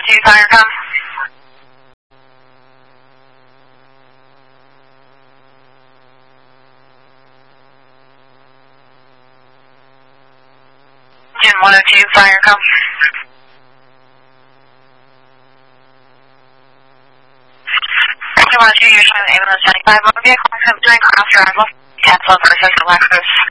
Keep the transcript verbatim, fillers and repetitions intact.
two, fire come. Engine one oh two, fire come. Engine one oh two, you're showing ambulance seventy-five. Motor vehicle doing cross drive. Cancel for social access.